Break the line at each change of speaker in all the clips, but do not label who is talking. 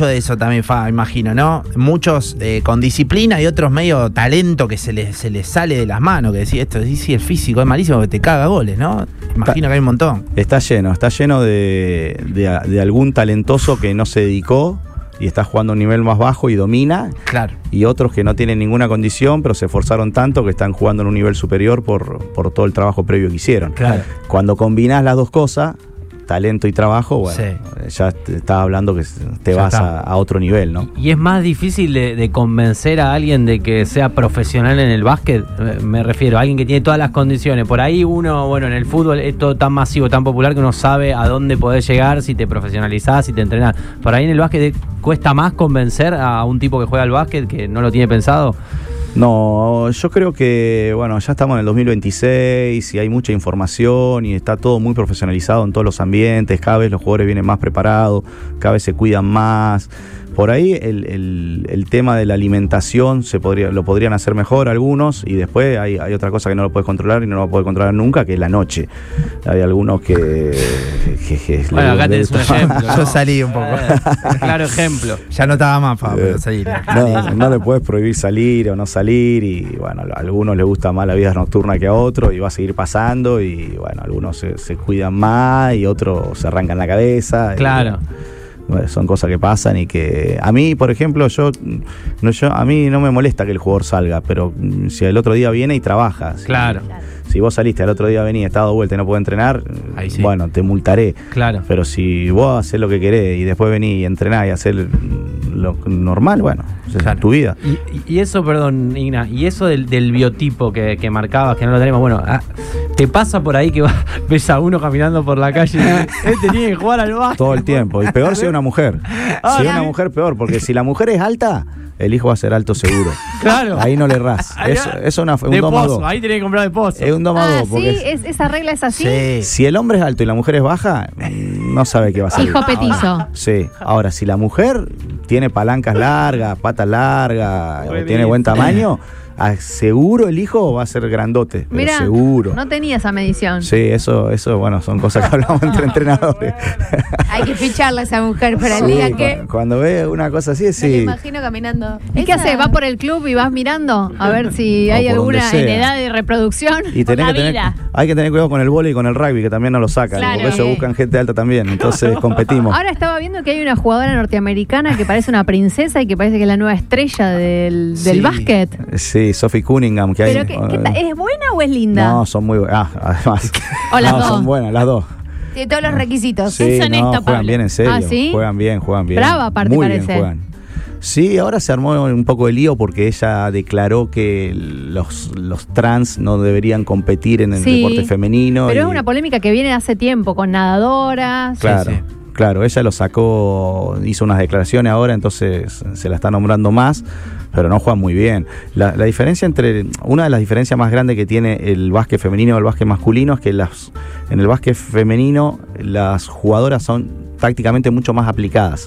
mucho de eso también, imagino, ¿no? Muchos con disciplina y otros medio talento que se les sale de las manos, que decís, esto sí, el físico es malísimo, que te caga goles, ¿no? Imagino que hay un montón.
Está lleno de algún talentoso que no se dedicó y está jugando a un nivel más bajo y domina.
Claro.
Y otros que no tienen ninguna condición, pero se esforzaron tanto que están jugando en un nivel superior por todo el trabajo previo que hicieron.
Claro.
Cuando combinás las dos cosas, talento y trabajo, bueno, ya estás hablando que te vas a otro nivel, ¿no?
¿Y es más difícil de convencer a alguien de que sea profesional en el básquet? Me refiero a alguien que tiene todas las condiciones. Por ahí uno, bueno, en el fútbol es todo tan masivo, tan popular que uno sabe a dónde podés llegar si te profesionalizás, si te entrenás. Por ahí en el básquet cuesta más convencer a un tipo que juega al básquet que no lo tiene pensado.
No, yo creo que, bueno, ya estamos en el 2026 y hay mucha información y está todo muy profesionalizado en todos los ambientes, cada vez los jugadores vienen más preparados, cada vez se cuidan más. Por ahí el tema de la alimentación lo podrían hacer mejor algunos, y después hay otra cosa que no lo puedes controlar y no lo puedes controlar nunca, que es la noche. Hay algunos que
bueno, acá tenés un ejemplo, ¿no?
Yo salí un poco.
Claro ejemplo.
Ya no estaba más para salir.
No le puedes prohibir salir o no salir, y bueno, a algunos les gusta más la vida nocturna que a otros y va a seguir pasando, y bueno, algunos se cuidan más y otros se arrancan la cabeza.
Claro.
Bueno, son cosas que pasan y que a mí, por ejemplo, a mí no me molesta que el jugador salga, pero si el otro día viene y trabaja.
Claro.
Si vos saliste al otro día, venís, estás dado vuelta y no podés entrenar,
sí.
Bueno, te multaré.
Claro.
Pero si vos haces lo que querés y después venís y entrenás y hacer lo normal, bueno,
claro.
Es tu vida.
Y eso, perdón, Igna, y eso del biotipo que marcabas, que no lo tenemos, bueno, ¿te pasa por ahí que ves a uno caminando por la calle y tiene que jugar al básquet?
Todo el tiempo. Y peor si es una mujer. Si es una mujer, peor, porque si la mujer es alta, el hijo va a ser alto seguro.
Claro.
Ahí no le erras. Eso es un 2+2.
Ahí tenés que comprar de pozo.
Es un 2+2.
Sí, esa regla es así.
Sí.
Si el hombre es alto y la mujer es baja, no sabe qué va a salir.
Hijo petizo.
Sí. Ahora, si la mujer tiene palancas largas, patas largas, o tiene buen tamaño, seguro el hijo va a ser grandote. Pero
Mirá,
seguro.
No tenía esa medición.
Sí, eso, bueno, son cosas que hablamos entre entrenadores.
Hay que ficharla a esa mujer para el día que...
Cuando ve una cosa así,
Me
sí.
la imagino caminando. ¿Y qué haces? ¿Vas por el club y vas mirando? A ver si hay
por
alguna
donde
en
sea.
edad de reproducción.
Y hay que tener cuidado con el vóley y con el rugby, que también no lo sacan.
Claro.
Porque eso buscan gente alta también. Entonces competimos.
Ahora estaba viendo que hay una jugadora norteamericana que parece una princesa y que parece que es la nueva estrella del básquet.
Sí, Sophie Cunningham. Que
¿Pero
hay,
es buena o es linda?
No, son muy buenas. Además.
O las dos.
Son buenas, las dos.
Tiene todos los requisitos.
Sí,
Es honesto,
juegan
Pablo.
bien, en serio.
¿Sí?
Juegan bien.
Brava, aparte,
muy
parece.
Bien juegan. Sí, ahora se armó un poco de lío porque ella declaró que los trans no deberían competir en el deporte femenino.
Pero es una polémica que viene hace tiempo con nadadoras.
Claro.
Sí.
Claro, ella lo sacó, hizo unas declaraciones ahora, entonces se la está nombrando más, pero no juegan muy bien. La diferencia una de las diferencias más grandes que tiene el básquet femenino y el básquet masculino es que en el básquet femenino las jugadoras son tácticamente mucho más aplicadas.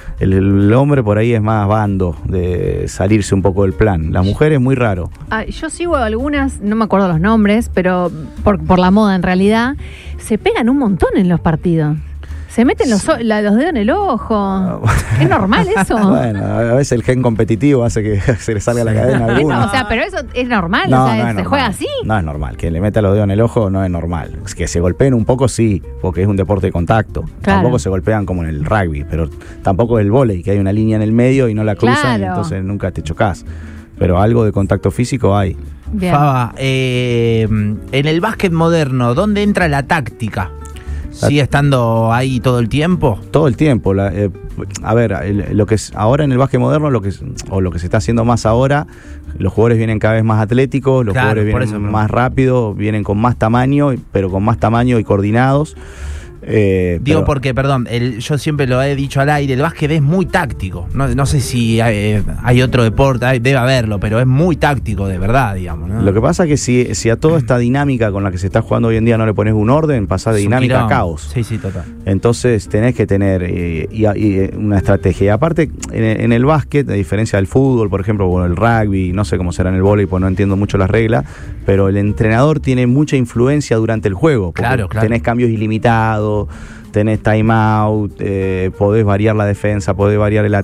El hombre por ahí es más bando de salirse un poco del plan. La mujer es muy raro.
Yo sigo algunas, no me acuerdo los nombres, pero por la moda en realidad, se pegan un montón en los partidos. Se meten los dedos en el ojo. ¿Es normal eso?
Bueno, a veces el gen competitivo hace que se le salga la cadena a alguno.
O sea, pero eso es normal.
No,
o sea,
no es
¿se
normal.
juega así?
No es normal. Que le meta los dedos en el ojo no es normal. Es que se golpeen un poco, sí, porque es un deporte de contacto.
Claro.
Tampoco se golpean como en el rugby, pero tampoco el vóley, que hay una línea en el medio y no la cruzan,
Claro.
y entonces nunca te chocás. Pero algo de contacto físico hay.
Bien.
Faba, en el básquet moderno, ¿dónde entra la táctica? ¿Sigue estando ahí todo el tiempo?
Todo el tiempo. A ver, lo que es ahora en el básquet moderno, lo que se está haciendo más ahora, los jugadores vienen cada vez más atléticos, los jugadores vienen más rápido, vienen con más tamaño, pero con más tamaño y coordinados.
Digo porque, perdón, yo siempre lo he dicho al aire, el básquet es muy táctico. No sé si hay otro deporte, debe haberlo, pero es muy táctico de verdad, digamos, ¿no?
Lo que pasa es que si a toda esta dinámica con la que se está jugando hoy en día no le pones un orden, pasás de dinámica a caos.
Sí, total.
Entonces tenés que tener una estrategia. Y aparte, en el básquet, a diferencia del fútbol, por ejemplo, o el rugby, no sé cómo será en el vóley, pues no entiendo mucho las reglas, pero el entrenador tiene mucha influencia durante el juego.
Claro.
Tenés cambios ilimitados, tenés timeout, podés variar la defensa, podés variar el ataque.